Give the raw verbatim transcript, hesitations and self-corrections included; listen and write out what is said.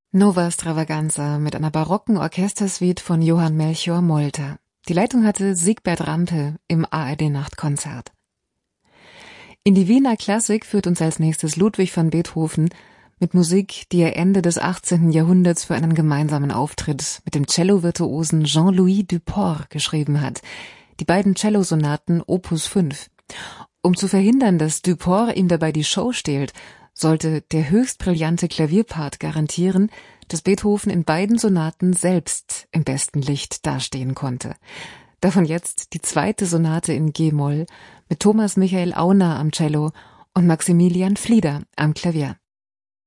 Nova Stravaganza mit einer barocken Orchestersuite von Johann Melchior Molter. Die Leitung hatte Siegbert Rampe im A R D-Nachtkonzert. In die Wiener Klassik führt uns als nächstes Ludwig van Beethoven mit Musik, die er Ende des achtzehnten Jahrhunderts für einen gemeinsamen Auftritt mit dem Cello-Virtuosen Jean-Louis Duport geschrieben hat. Die beiden Cellosonaten Opus fünf. Um zu verhindern, dass Duport ihm dabei die Show stehlt, sollte der höchst brillante Klavierpart garantieren, dass Beethoven in beiden Sonaten selbst im besten Licht dastehen konnte. Davon jetzt die zweite Sonate in G-Moll mit Thomas Michael Auner am Cello und Maximilian Flieder am Klavier.